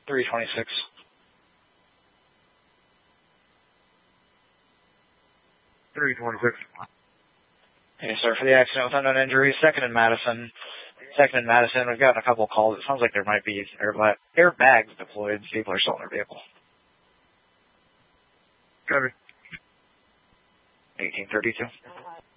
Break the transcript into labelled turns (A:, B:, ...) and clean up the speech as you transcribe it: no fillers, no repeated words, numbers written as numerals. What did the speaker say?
A: 326. Yes, sir, for the accident with unknown injuries, second in Madison. We've gotten a couple of calls. It sounds like there might be airbags deployed. People are still in their vehicle.
B: Copy.
A: 1832.